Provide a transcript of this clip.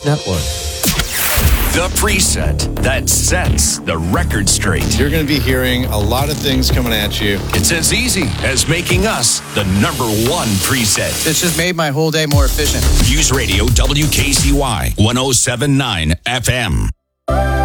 News Network. The preset that sets the record straight. You're going to be hearing a lot of things coming at you. It's as easy as making us the number one preset. It's just made my whole day more efficient. News Radio WKCY 107.9 FM.